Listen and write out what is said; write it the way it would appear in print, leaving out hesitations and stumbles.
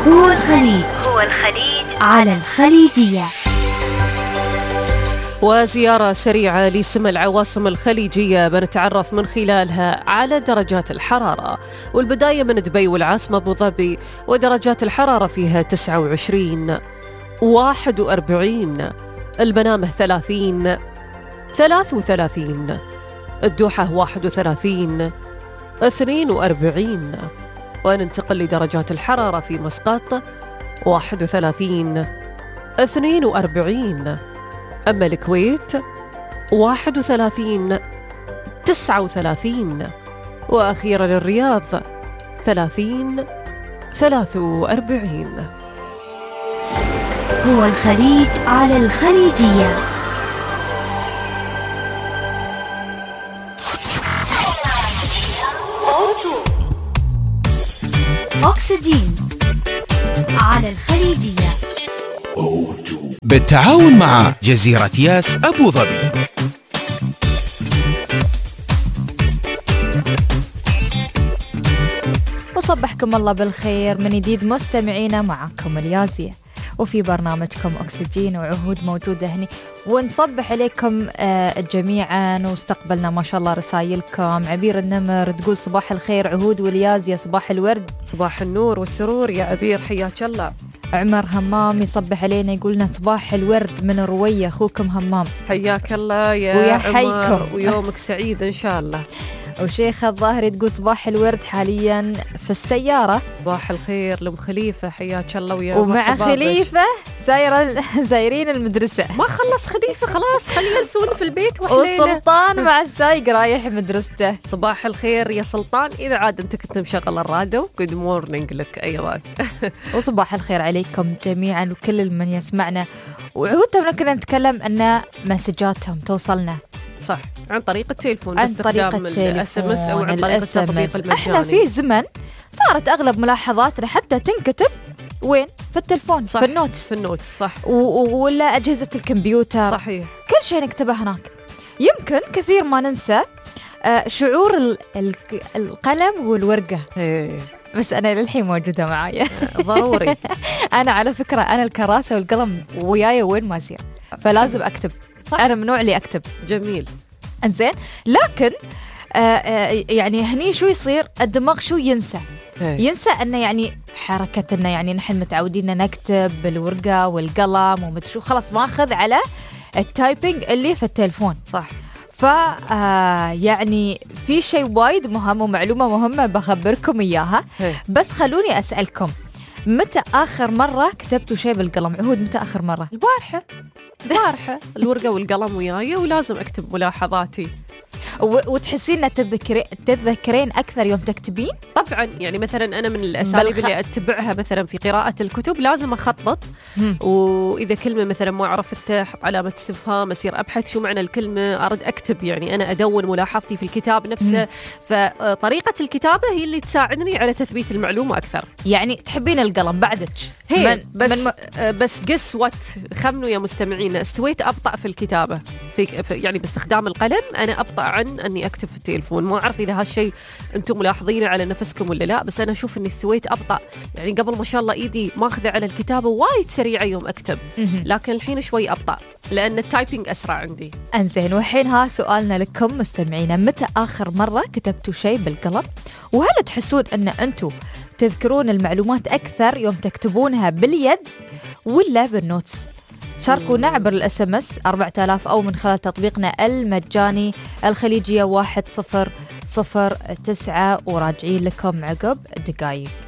هو الخليج على الخليجية. وزيارة سريعة لسم العواصم الخليجية بنتعرف من خلالها على درجات الحرارة، والبداية من دبي والعاصمة أبو ظبي، ودرجات الحرارة فيها 29 41، المنامة 30 33، الدوحة 31 42. وننتقل لدرجات الحرارة في مسقط 31 42، أما الكويت 31 39، وأخيرا الرياض 30 43. هو الخليج على الخليجية. أكسجين على الخليجية بالتعاون مع جزيرة ياس أبو ظبي. وصبحكم الله بالخير من جديد مستمعينا، معكم اليازية وفي برنامجكم أكسجين، وعهود موجودة هني، ونصبح عليكم جميعا. واستقبلنا ما شاء الله رسائلكم. عبير النمر تقول صباح الخير عهود واليازية، صباح الورد، صباح النور والسرور يا عبير، حياك الله. عمر همام يصبح علينا يقولنا صباح الورد من روية، أخوكم همام، حياك الله يا ويا عمر، حيكم ويومك سعيد إن شاء الله. وشيخة الظاهري تقول صباح الورد حاليا في السيارة. صباح الخير لأم خليفة، حياك الله ويا ومع خليفة زايرين المدرسة. ما خلص خليفة خلاص، خليه يسون في البيت وحليلة. والسلطان مع السايق رايح مدرسته. صباح الخير يا سلطان، إذا عاد أنت كنت مشغل الراديو جود مورنينج لك أيضا. وصباح الخير عليكم جميعا وكل من يسمعنا. وعودنا كنا نتكلم أن مسجاتهم توصلنا صح عن طريق التليفون، عن طريق التليفون أو عن طريق التطبيق المجاني. احنا في زمن صارت أغلب ملاحظاتنا حتى تنكتب وين؟ في التلفون، صح. في النوتس صح. ولا أجهزة الكمبيوتر، صحيح، كل شيء نكتبه هناك. يمكن كثير ما ننسى شعور القلم والورقة. بس أنا للحين موجودة معايا. ضروري. أنا على فكرة أنا الكراسة والقلم وياي وين ما أسير، فلازم أكتب. صح. أنا من نوع اللي أكتب. جميل. إنزين، لكن يعني هني شو يصير؟ الدماغ شو ينسى؟ ينسى أنه يعني حركة أنه يعني نحن متعودين نكتب بالورقة والقلم ومتشو، خلاص ما أخذ على التايبينج اللي في التلفون. صح. يعني في شيء وايد مهم ومعلومة مهمة بخبركم إياها. بس خلوني أسألكم، متى آخر مرة كتبتوا شيء بالقلم؟ عهود متى آخر مرة؟ البارحة الورقة والقلم وياي، ولازم أكتب ملاحظاتي. وتحسين تتذكرين أكثر يوم تكتبين؟ طبعا، يعني مثلا أنا من الأساليب اللي أتبعها مثلا في قراءة الكتب لازم أخطط. وإذا كلمة مثلا ما عرفت أحط علامة استفهام، أصير أبحث شو معنى الكلمة، أرد أكتب، يعني أنا أدون ملاحظتي في الكتاب نفسه. فطريقة الكتابة هي اللي تساعدني على تثبيت المعلومة أكثر. يعني تحبين القلم بعدك؟ بس قس وات، خمنوا يا مستمعين، استويت أبطأ في الكتابة يعني باستخدام القلم. أنا أبطأ عن أني أكتب في التليفون. ما أعرف إذا هالشيء أنتم ملاحظينه على نفسكم ولا لا، بس أنا أشوف أني استويت أبطأ. يعني قبل ما شاء الله إيدي ماخذة على الكتابة وايد سريعة يوم أكتب، لكن الحين شوي أبطأ لأن التايبينج أسرع عندي. أنزين، وحين ها سؤالنا لكم مستمعينا، متى آخر مرة كتبتوا شيء بالقلم؟ وهل تحسون أن أنتم تذكرون المعلومات أكثر يوم تكتبونها باليد ولا بالنوتس؟ شاركونا عبر الSMS 4000 أو من خلال تطبيقنا المجاني الخليجية 1009، وراجعين لكم عقب دقايق.